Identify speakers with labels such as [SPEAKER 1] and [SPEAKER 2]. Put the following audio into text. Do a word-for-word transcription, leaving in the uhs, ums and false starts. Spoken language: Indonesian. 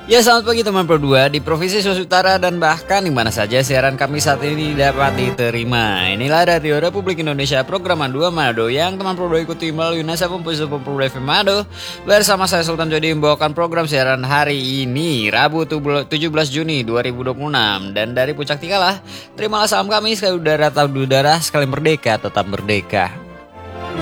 [SPEAKER 1] Ya selamat pagi teman Pro dua di Provinsi Sulawesi Utara dan bahkan di mana saja siaran kami saat ini dapat diterima. Inilah Radio Republik Indonesia program dua Manado yang teman Pro dua ikuti melalui Nasa Pempusu Pro dua F M Manado. Bersama saya Sultan Jody membawakan program siaran hari ini Rabu tujuh belas Juni dua ribu dua puluh enam. Dan dari Puncak Tikalah, terimalah salam kami sekali udara, tahu udara, sekali merdeka, tetap merdeka.